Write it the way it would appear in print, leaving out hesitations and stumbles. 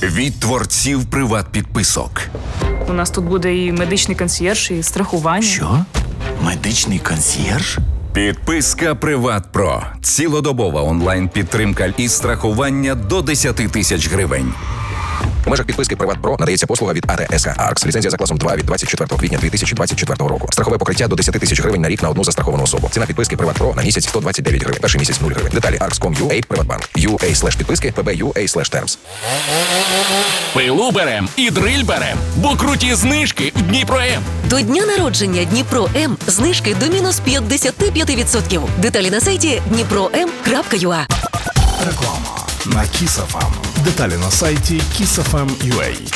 від творців приват-підписок. У нас тут буде і медичний консьєрж, і страхування. Що? Медичний консьєрж? Підписка «Приват Про». Цілодобова онлайн-підтримка і страхування до 10 тисяч гривень. У межах підписки «Приват Про» надається послуга від АТ СК «Аркс». Ліцензія за класом 2 від 24 квітня 2024 року. Страхове покриття до 10 тисяч гривень на рік на одну застраховану особу. Ціна підписки «Приват Про» на місяць 129 гривень. Перший місяць 0 гривень. Деталі arks.com.ua, Приватбанк. UA/підписки, PB.UA/terms. Пилу берем і дриль берем, бо круті знижки в Дніпро-М. До дня народження Дніпро-М знижки до мінус 55%. Деталі на сайті dnipro.m.ua. Реклама на Kiss FM. Деталі на сайті kissfm.ua.